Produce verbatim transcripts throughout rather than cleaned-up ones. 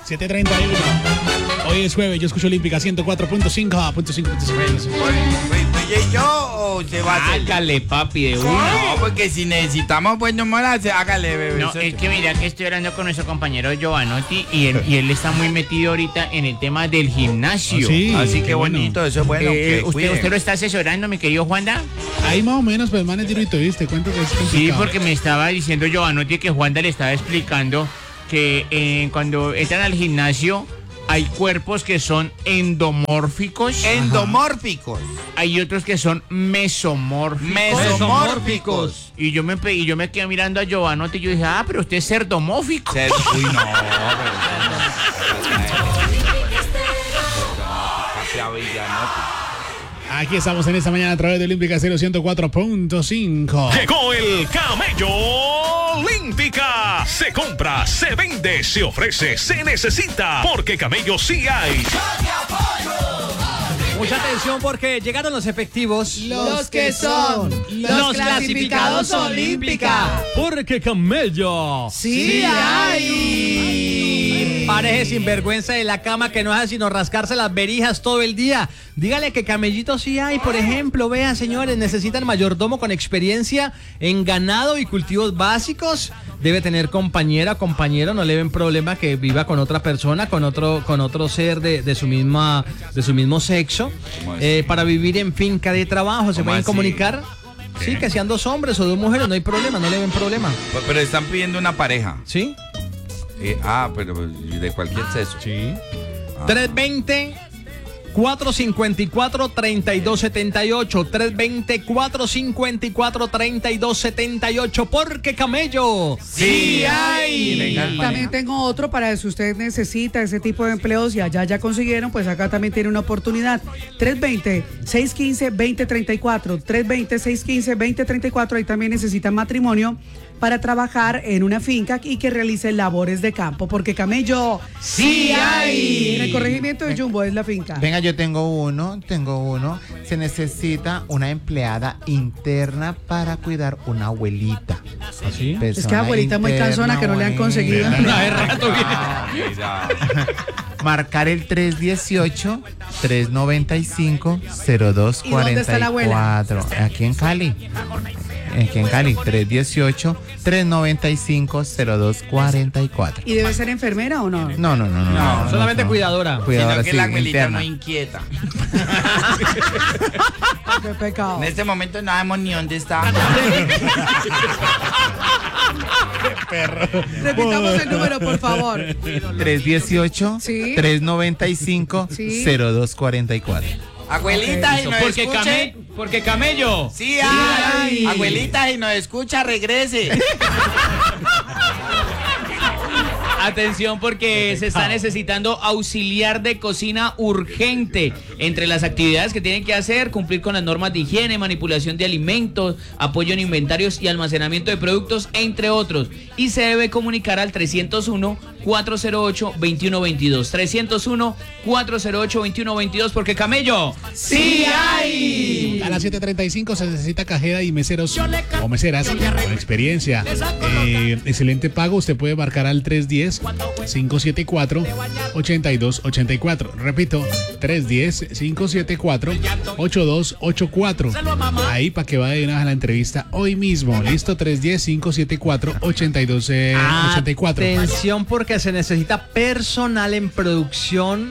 siete treinta y uno. Hoy es jueves, yo escucho Olímpica ciento cuatro punto cinco. ¿Oye yo o se va a hacer? Hágale, papi, de uno. No, porque si necesitamos buenos moras, hágale, bebé. No, es que mira que estoy hablando con nuestro compañero Giovanotti y él, y él está muy metido ahorita en el tema del gimnasio. Oh, sí, Así que bueno. bonito, eso es bueno. Eh, que usted, cuiden. ¿Usted lo está asesorando, mi querido Juanda? Ahí más o menos, pues man es dirito, ¿viste? Cuento que es Sí, complicado. porque me estaba diciendo Giovanotti que Juanda le estaba explicando que eh, cuando entran al gimnasio hay cuerpos que son endomórficos, Endomórficos. hay otros que son mesomórficos. Mesomórficos. Y yo me pe- y yo me quedé mirando a Giovanotti y yo dije, ah, pero usted es cerdomórfico. Ser- Uy, no, Aquí estamos en esta mañana a través de Olímpica ciento cuatro punto cinco. Llegó el camello Olímpica. Se compra, se vende, se ofrece, se necesita. Porque camello sí hay. Mucha atención porque llegaron los efectivos. Los que son los clasificados Olímpica. Porque camello. Sí hay. Pareje sinvergüenza de la cama que no hace sino rascarse las verijas todo el día. Dígale que camellito sí hay, por ejemplo. Vean, señores, necesitan mayordomo con experiencia en ganado y cultivos básicos. Debe tener compañera, compañero, no le ven problema que viva con otra persona, con otro, con otro ser de, de su misma, de su mismo sexo. Eh, para vivir en finca de trabajo, ¿se ¿Cómo pueden así? comunicar? Sí, que sean dos hombres o dos mujeres, no hay problema, no le ven problema. Pero están pidiendo una pareja. ¿Sí? Eh, ah, pero de cualquier sexo. Sí. Ah. tres veinte, cuatrocientos cincuenta y cuatro, treinta y dos setenta y ocho. tres veinte, cuatrocientos cincuenta y cuatro, treinta y dos setenta y ocho. Porque camello. Sí hay. Venga, También tengo otro para si usted necesita ese tipo de empleos y allá ya consiguieron, pues acá también tiene una oportunidad. tres veinte, seiscientos quince, veinte treinta y cuatro. tres veinte, seiscientos quince, veinte treinta y cuatro. Ahí también necesitan matrimonio para trabajar en una finca y que realice labores de campo. Porque camello Sí hay. en el corregimiento de Jumbo es la finca. Venga, yo tengo uno, tengo uno. Se necesita una empleada interna para cuidar una abuelita. ¿Así? Es que abuelita muy cansona que no le han conseguido. Una vez rato viene. Ah, mira. Marcar el tres dieciocho, tres noventa y cinco, cero dos ¿Y dónde está la cuarenta y cuatro. Aquí en Cali. Aquí en Cali, tres dieciocho, tres noventa y cinco, cero dos cuarenta y cuatro. ¿Y debe ser enfermera o no? No, no, no, no. No, no, solamente no. cuidadora. Cuidadora, Sino que sí, la abuelita interna. no inquieta. Qué pecado. En este momento no sabemos ni dónde está. Repitamos el número, por favor. tres dieciocho, Sí. tres noventa y cinco, Sí. cero dos cuarenta y cuatro. Abuelita, y nos Porque, escuche. came- porque camello. Sí hay. hay. Abuelita, y nos escucha, regrese. Atención porque se está necesitando auxiliar de cocina urgente. Entre las actividades que tienen que hacer, cumplir con las normas de higiene, manipulación de alimentos, apoyo en inventarios y almacenamiento de productos, entre otros. Y se debe comunicar al trescientos uno, cuatrocientos ocho, veintiuno veintidós. trescientos uno, cuatrocientos ocho, veintiuno veintidós porque camello sí hay. A las siete treinta y cinco se necesita cajera y meseros o meseras con experiencia. Eh, excelente pago. Usted puede marcar al tres diez, cinco siete cuatro, ocho dos ocho cuatro. Repito, tres diez, cinco siete cuatro, ocho dos ocho cuatro. Ahí para que vaya a la entrevista hoy mismo. Listo, tres diez, cinco siete cuatro, ocho dos ocho cuatro. Atención porque se necesita personal en producción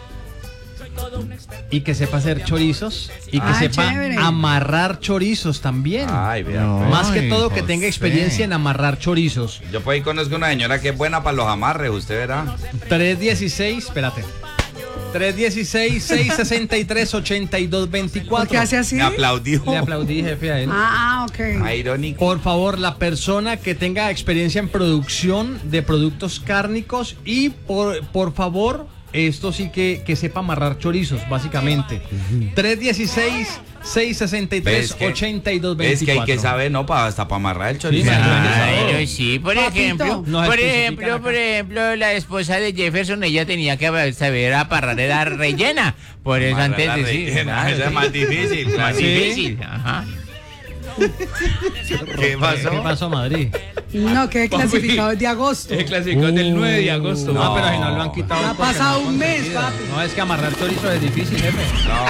y que sepa hacer chorizos y que Ah, sepa chévere. amarrar chorizos también. Ay, vea. No. pues. Más que Ay, todo que José. tenga experiencia en amarrar chorizos. Yo por ahí conozco una señora que es buena para los amarres, usted verá. tres dieciséis, espérate. tres dieciséis, seiscientos sesenta y tres, ochenta y dos veinticuatro. ¿Por qué hace así? Me aplaudió. Le aplaudí, jefe, a él. Ah, ok. Ah, irónico. Por favor, la persona que tenga experiencia en producción de productos cárnicos y por, por favor, esto sí que, que sepa amarrar chorizos, básicamente. tres dieciséis, seiscientos sesenta y tres, ¿Ves que- ochenta y dos Es que veinticuatro. hay que saber, ¿no? Para, hasta para amarrar el chorizo. Sí, Hay que claro. saber. Ay, sí, por Papito. ejemplo, Nos por especifican ejemplo, acá. por ejemplo, la esposa de Jefferson, ella tenía que saber aparrar la rellena. Por eso Amarrar antes la de sí. rellena, claro, eso es sí. más difícil. Más Sí. difícil, ajá. ¿Qué pasó? ¿Qué pasó, Madrid? No, que clasificado de agosto. Es clasificado del nueve de agosto. No, pero si no lo han quitado. Ha es porque pasado no ha un mes, conseguido. papi. No, es que amarrar chorizo es difícil, jefe.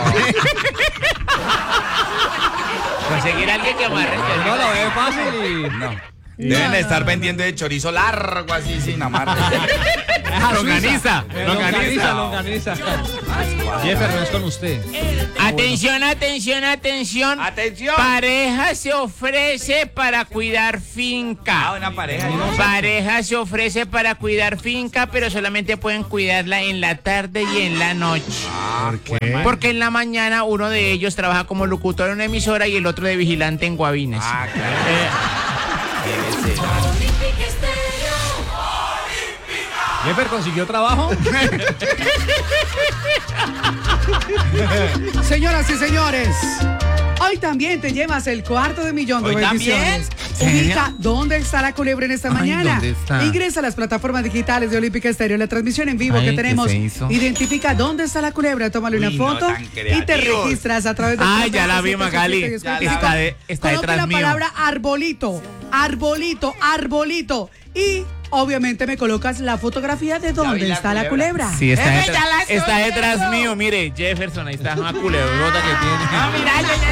Conseguir a alguien que amarre. No lo ve fácil. No. Deben de estar vendiendo de chorizo largo así sin amarre. Longaniza, longaniza. longaniza. Jeffer, no es con usted. Atención, atención, atención. Atención. Pareja se ofrece para cuidar finca. Ah, una pareja. Pareja se ofrece para cuidar finca, pero solamente pueden cuidarla en la tarde y en la noche. ¿Por qué? Porque en la mañana uno de ellos trabaja como locutor en una emisora y el otro de vigilante en Guavinas. Ah, claro. Jeffer consiguió trabajo. Señoras y señores, hoy también te llevas el cuarto de millón de ¿Hoy bendiciones. Ubica dónde está la culebra en esta Ay, mañana. ¿dónde está? Ingresa a las plataformas digitales de Olímpica Estéreo, la transmisión en vivo Ay, que ¿qué tenemos. se hizo? Identifica dónde está la culebra, tómale una Uy, no, foto tan y te creativos. registras a través de Ay, ya la vi, Magali. Está de- está Coloca detrás la mío. palabra arbolito, arbolito, arbolito y obviamente me colocas la fotografía de dónde la está la culebra. culebra. Sí, está, Jefe, detrás, ya la estoy está detrás viendo. mío. Mire, Jefferson, ahí está una culebrota que tiene. Ah, mira, yo ya